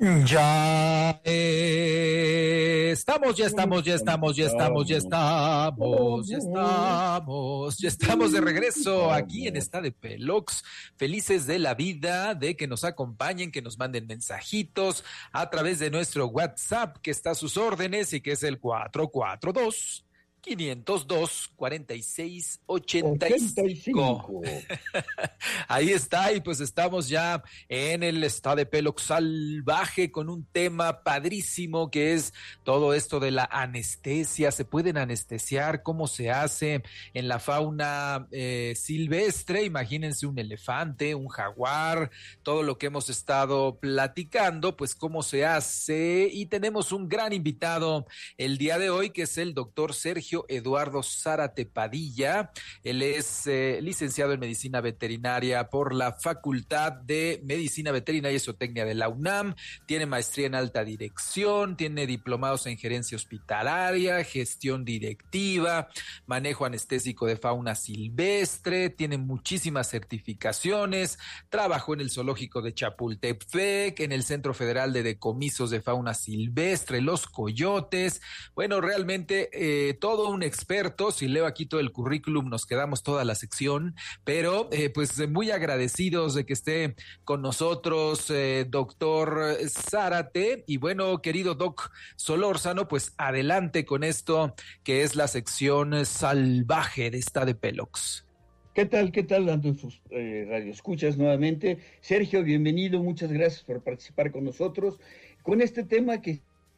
Ya estamos, ya estamos de regreso aquí en Está de Pelox, felices de la vida, de que nos acompañen, que nos manden mensajitos a través de nuestro WhatsApp, que está a sus órdenes y que es el 442-502-4685. Ahí está, y pues estamos ya en el Está de Pelox salvaje con un tema padrísimo que es todo esto de la anestesia. ¿Se pueden anestesiar? ¿Cómo se hace en la fauna silvestre? Imagínense un elefante, un jaguar, todo lo que hemos estado platicando, pues cómo se hace. Y tenemos un gran invitado el día de hoy, que es el doctor Sergio Eduardo Zárate Padilla. Él es licenciado en Medicina Veterinaria por la Facultad de Medicina Veterinaria y Zootecnia de la UNAM, tiene maestría en alta dirección, tiene diplomados en gerencia hospitalaria, gestión directiva, manejo anestésico de fauna silvestre, tiene muchísimas certificaciones, trabajó en el zoológico de Chapultepec, en el Centro Federal de Decomisos de Fauna Silvestre, Los Coyotes. Bueno, realmente todo un experto. Si leo aquí todo el currículum nos quedamos toda la sección, pero pues muy agradecidos de que esté con nosotros doctor Zárate. Y bueno, querido doc Solórzano, pues adelante con esto que es la sección salvaje de Está de Pelox. ¿Qué tal? Dando sus radioescuchas nuevamente. Sergio, bienvenido, muchas gracias por participar con nosotros. Con este tema que,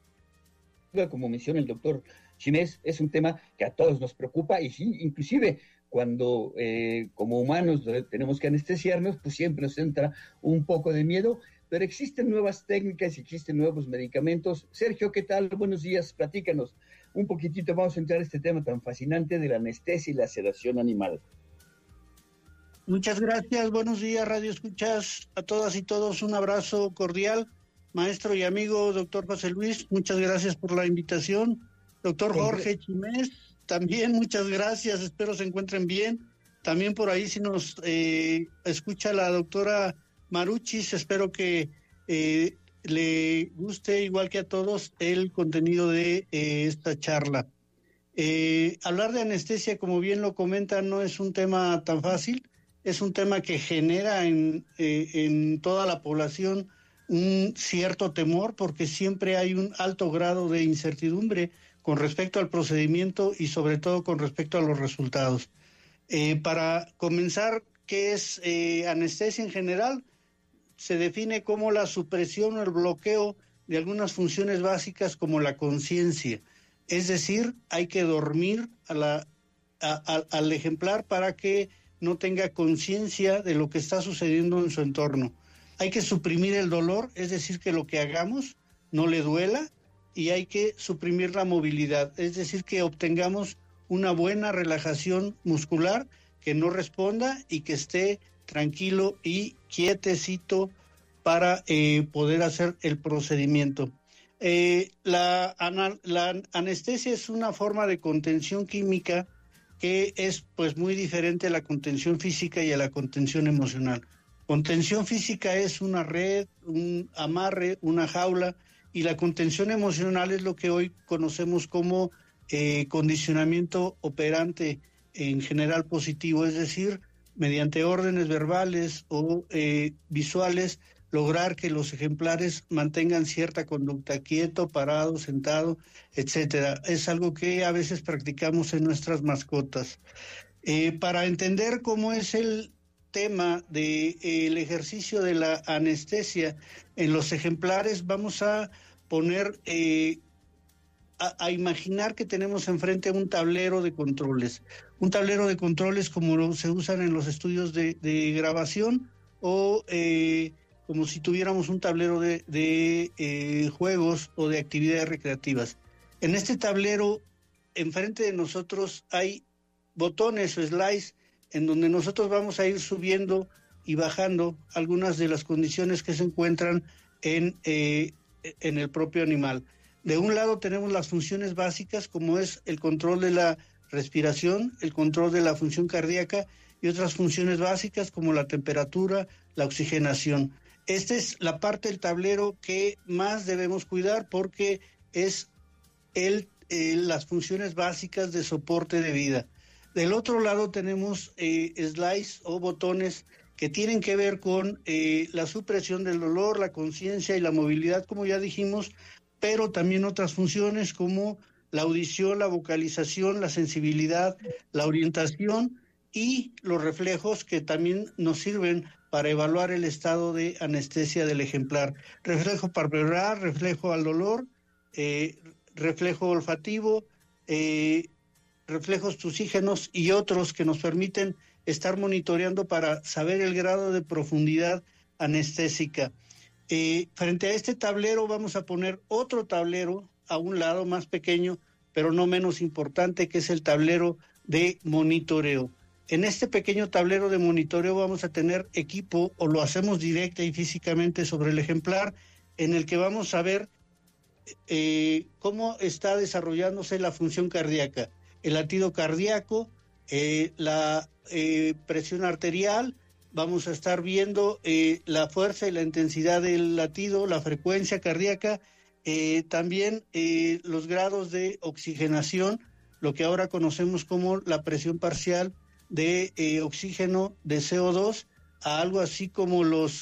como menciona el doctor Chimes, es un tema que a todos nos preocupa y sí, inclusive cuando como humanos tenemos que anestesiarnos, pues siempre nos entra un poco de miedo, pero existen nuevas técnicas, existen nuevos medicamentos. Sergio, ¿qué tal? Buenos días, platícanos un poquitito, vamos a entrar a este tema tan fascinante de la anestesia y la sedación animal. Muchas gracias, buenos días, Radio Escuchas, a todas y todos, un abrazo cordial, maestro y amigo doctor José Luis, muchas gracias por la invitación, doctor Jorge Chimes, también muchas gracias, espero se encuentren bien, también por ahí si nos escucha la doctora Maruchis, espero que le guste igual que a todos el contenido de esta charla. Hablar de anestesia, como bien lo comentan, no es un tema tan fácil, es un tema que genera en toda la población un cierto temor porque siempre hay un alto grado de incertidumbre con respecto al procedimiento y sobre todo con respecto a los resultados. Para comenzar, ¿qué es anestesia en general? Se define como la supresión o el bloqueo de algunas funciones básicas como la conciencia. Es decir, hay que dormir al ejemplar para que no tenga conciencia de lo que está sucediendo en su entorno. Hay que suprimir el dolor, es decir, que lo que hagamos no le duela, y hay que suprimir la movilidad, es decir, que obtengamos una buena relajación muscular, que no responda y que esté tranquilo y quietecito para poder hacer el procedimiento. La anestesia es una forma de contención química que es pues muy diferente a la contención física y a la contención emocional. Contención física es una red, un amarre, una jaula, y la contención emocional es lo que hoy conocemos como condicionamiento operante en general positivo, es decir, mediante órdenes verbales o visuales, lograr que los ejemplares mantengan cierta conducta, quieto, parado, sentado, etcétera. Es algo que a veces practicamos en nuestras mascotas. Para entender cómo es el tema del ejercicio de la anestesia en los ejemplares, vamos a poner a imaginar que tenemos enfrente un tablero de controles. Un tablero de controles como se usan en los estudios de grabación o como si tuviéramos un tablero de juegos o de actividades recreativas. En este tablero, enfrente de nosotros hay botones o slides en donde nosotros vamos a ir subiendo y bajando algunas de las condiciones que se encuentran en el propio animal. De un lado tenemos las funciones básicas, como es el control de la respiración, el control de la función cardíaca y otras funciones básicas como la temperatura, la oxigenación. Esta es la parte del tablero que más debemos cuidar porque es las funciones básicas de soporte de vida. Del otro lado tenemos slides o botones que tienen que ver con la supresión del dolor, la conciencia y la movilidad, como ya dijimos, pero también otras funciones como la audición, la vocalización, la sensibilidad, la orientación y los reflejos que también nos sirven para evaluar el estado de anestesia del ejemplar. Reflejo palpebral, reflejo al dolor, reflejo olfativo, reflejos tusígenos y otros que nos permiten estar monitoreando para saber el grado de profundidad anestésica. Frente a este tablero vamos a poner otro tablero a un lado más pequeño, pero no menos importante, que es el tablero de monitoreo. En este pequeño tablero de monitoreo vamos a tener equipo, o lo hacemos directa y físicamente sobre el ejemplar, en el que vamos a ver cómo está desarrollándose la función cardíaca, el latido cardíaco, la presión arterial. Vamos a estar viendo la fuerza y la intensidad del latido, la frecuencia cardíaca, también los grados de oxigenación, lo que ahora conocemos como la presión parcial de oxígeno de CO2, a algo así como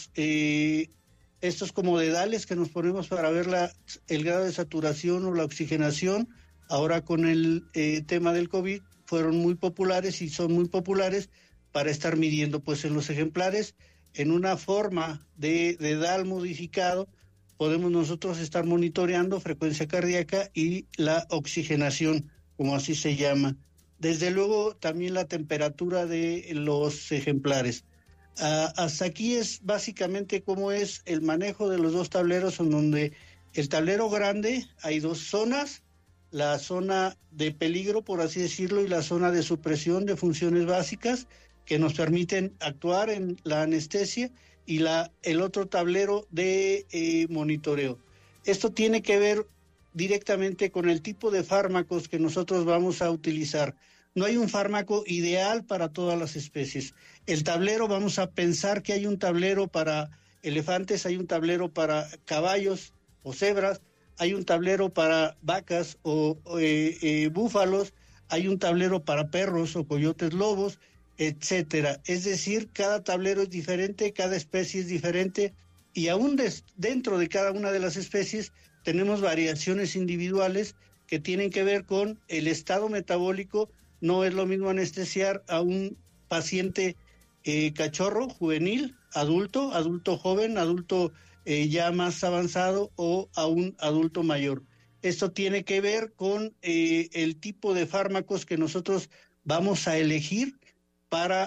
estos como dedales que nos ponemos para ver el grado de saturación o la oxigenación. Ahora con el tema del COVID fueron muy populares y son muy populares para estar midiendo, pues en los ejemplares, en una forma de dedal modificado, podemos nosotros estar monitoreando frecuencia cardíaca y la oxigenación, como así se llama. Desde luego también la temperatura de los ejemplares. Hasta aquí es básicamente cómo es el manejo de los dos tableros, en donde el tablero grande hay dos zonas, la zona de peligro, por así decirlo, y la zona de supresión de funciones básicas que nos permiten actuar en la anestesia, y el otro tablero de monitoreo. Esto tiene que ver directamente con el tipo de fármacos que nosotros vamos a utilizar. No hay un fármaco ideal para todas las especies. El tablero, vamos a pensar que hay un tablero para elefantes, hay un tablero para caballos o cebras, hay un tablero para vacas o búfalos, hay un tablero para perros o coyotes lobos, etcétera. Es decir, cada tablero es diferente, cada especie es diferente, y aún dentro de cada una de las especies tenemos variaciones individuales que tienen que ver con el estado metabólico. No es lo mismo anestesiar a un paciente cachorro, juvenil, adulto joven, adulto ya más avanzado, o a un adulto mayor. Esto tiene que ver con el tipo de fármacos que nosotros vamos a elegir para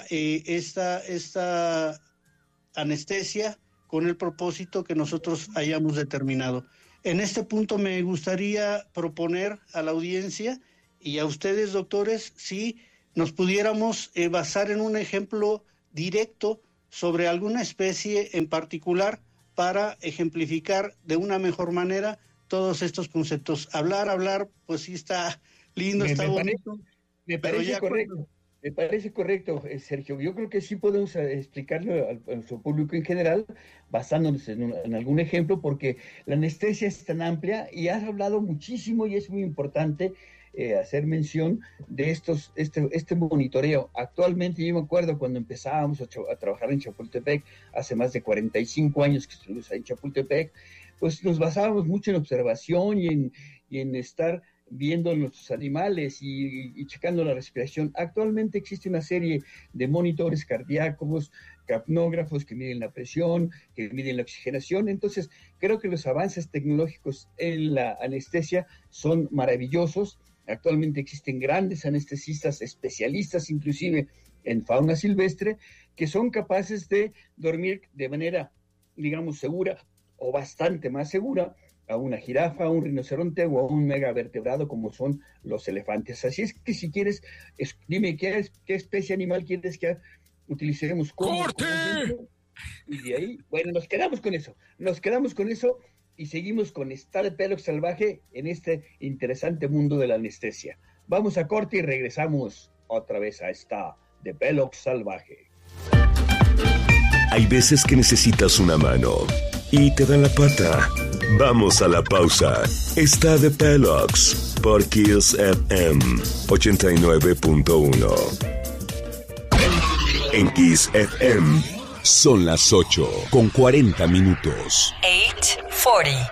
esta anestesia, con el propósito que nosotros hayamos determinado. En este punto me gustaría proponer a la audiencia y a ustedes, doctores, si nos pudiéramos basar en un ejemplo directo sobre alguna especie en particular para ejemplificar de una mejor manera todos estos conceptos. Hablar, pues sí está lindo, está bonito. Me parece correcto. Me parece correcto, Sergio. Yo creo que sí podemos explicarlo a nuestro público en general, basándonos en algún ejemplo, porque la anestesia es tan amplia y has hablado muchísimo, y es muy importante hacer mención de este monitoreo. Actualmente, yo me acuerdo cuando empezábamos a trabajar en Chapultepec, hace más de 45 años que estuvimos ahí en Chapultepec, pues nos basábamos mucho en observación y en estar viendo nuestros animales y checando la respiración. Actualmente existe una serie de monitores cardíacos, capnógrafos que miden la presión, que miden la oxigenación. Entonces, creo que los avances tecnológicos en la anestesia son maravillosos. Actualmente existen grandes anestesistas, especialistas inclusive en fauna silvestre, que son capaces de dormir de manera, digamos, segura o bastante más segura a una jirafa, a un rinoceronte o a un megavertebrado como son los elefantes. Así es que si quieres, dime qué especie animal quieres que utilicemos como ejemplo. Y de ahí, bueno, nos quedamos con eso y seguimos con Está de Pelox Salvaje en este interesante mundo de la anestesia. Vamos a corte y regresamos otra vez a Está de Pelox Salvaje. Hay veces que necesitas una mano y te dan la pata. Vamos a la pausa. Está de Pelox por Kiss FM 89.1. En Kiss FM son las 8:40. 8:40.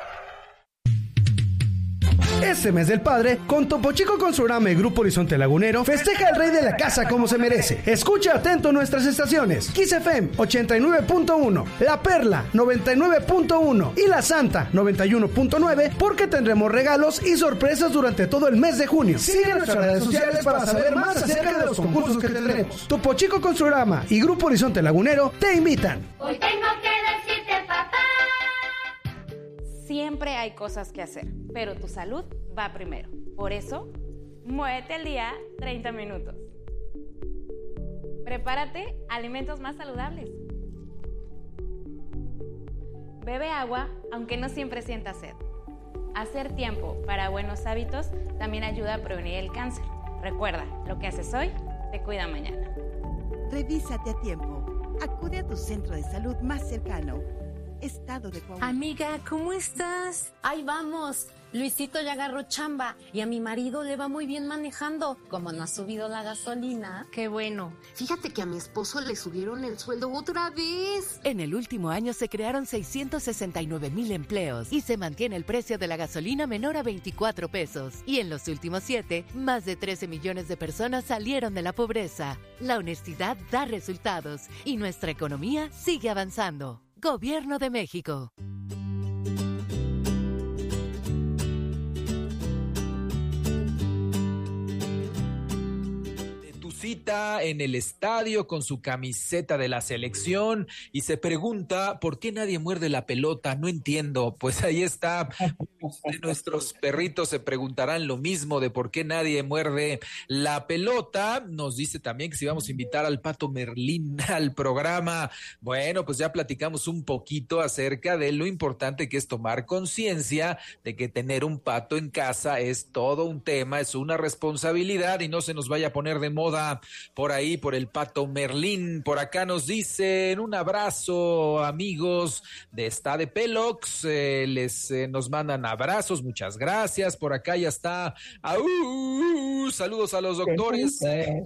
Este mes del padre, con Topo Chico Consulrama y Grupo Horizonte Lagunero, festeja al rey de la casa como se merece. Escucha atento nuestras estaciones: Kiss FM 89.1, La Perla 99.1 y La Santa 91.9, porque tendremos regalos y sorpresas durante todo el mes de junio. Sigue nuestras redes sociales para saber más acerca de los concursos que tendremos. Topo Chico Consulrama y Grupo Horizonte Lagunero te invitan. Hoy tengo que decirte, papá. Siempre hay cosas que hacer, pero tu salud va primero. Por eso, muévete al día 30 minutos. Prepárate alimentos más saludables. Bebe agua, aunque no siempre sientas sed. Hacer tiempo para buenos hábitos también ayuda a prevenir el cáncer. Recuerda, lo que haces hoy te cuida mañana. Revísate a tiempo. Acude a tu centro de salud más cercano. Estado de Coahuila. Amiga, ¿cómo estás? Ahí vamos. Luisito ya agarró chamba y a mi marido le va muy bien manejando. Como no ha subido la gasolina. Qué bueno. Fíjate que a mi esposo le subieron el sueldo otra vez. En el último año se crearon 669,000 empleos y se mantiene el precio de la gasolina menor a 24 pesos. Y en los últimos 7, más de 13 millones de personas salieron de la pobreza. La honestidad da resultados y nuestra economía sigue avanzando. Gobierno de México. Cita en el estadio con su camiseta de la selección y se pregunta ¿por qué nadie muerde la pelota? No entiendo. Pues ahí está. Nuestros perritos se preguntarán lo mismo de por qué nadie muerde la pelota. Nos dice también que si vamos a invitar al Pato Merlín al programa. Bueno, pues ya platicamos un poquito acerca de lo importante que es tomar conciencia de que tener un pato en casa es todo un tema, es una responsabilidad y no se nos vaya a poner de moda por ahí, por el Pato Merlín. Por acá nos dicen un abrazo, amigos de Está de Pelox, nos mandan abrazos, muchas gracias. Por acá ya está. Saludos a los doctores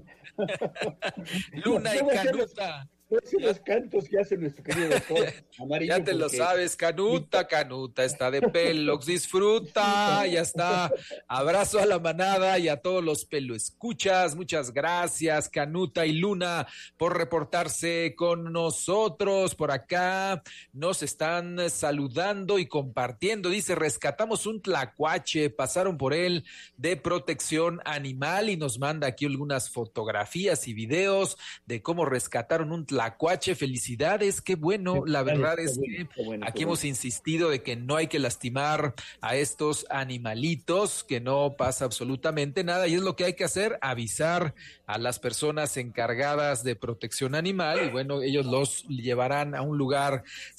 Luna y Canuta. Los cantos que hace nuestro querido doctor Amarillo. Ya te lo sabes, Canuta, Está de Pelox, disfruta, ya está. Abrazo a la manada y a todos los peloescuchas. Muchas gracias, Canuta y Luna, por reportarse con nosotros. Por acá nos están saludando y compartiendo. Dice, rescatamos un tlacuache, pasaron por él de protección animal y nos manda aquí algunas fotografías y videos de cómo rescataron un tlacuache. Felicidades, qué bueno. La verdad es que aquí hemos insistido de que no hay que lastimar a estos animalitos, que no pasa absolutamente nada y es lo que hay que hacer, avisar a las personas encargadas de protección animal y bueno, ellos los llevarán a un lugar